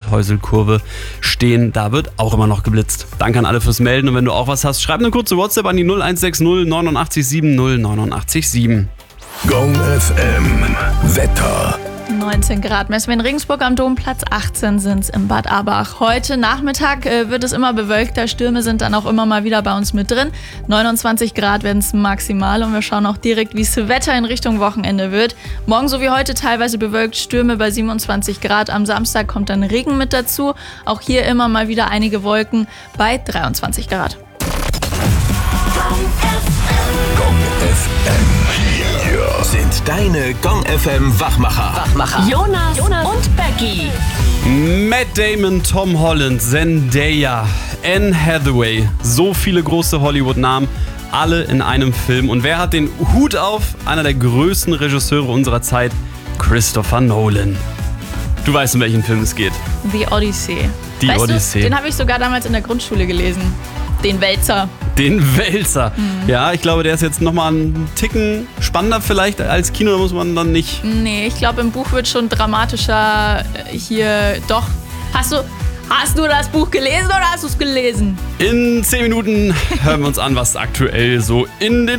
Heuselkurve stehen. Da wird auch immer noch geblitzt. Danke an alle fürs Melden und wenn du auch was hast, schreib eine kurze WhatsApp an die 0160 89 70 89 7. Gong FM Wetter. 19 Grad messen wir in Regensburg am Domplatz, 18 sind es in Bad Abach. Heute Nachmittag wird es immer bewölkter, Stürme sind dann auch immer mal wieder bei uns mit drin. 29 Grad werden es maximal und wir schauen auch direkt, wie es Wetter in Richtung Wochenende wird. Morgen so wie heute teilweise bewölkt, Stürme bei 27 Grad. Am Samstag kommt dann Regen mit dazu. Auch hier immer mal wieder einige Wolken bei 23 Grad. Gong FM. Hier sind deine Gong FM Wachmacher. Jonas und Becky. Matt Damon, Tom Holland, Zendaya, Anne Hathaway. So viele große Hollywood-Namen, alle in einem Film. Und wer hat den Hut auf? Einer der größten Regisseure unserer Zeit, Christopher Nolan. Du weißt, um welchen Film es geht. The Odyssey. Die Odyssey. Den habe ich sogar damals in der Grundschule gelesen. Den Wälzer. Den Wälzer. Ja, ich glaube, der ist jetzt nochmal einen Ticken spannender vielleicht als Kino, da muss man dann nicht... Nee, ich glaube, im Buch wird schon dramatischer hier. Doch. Hast du das Buch gelesen oder hast du es gelesen? In 10 Minuten hören wir uns an, was aktuell so in den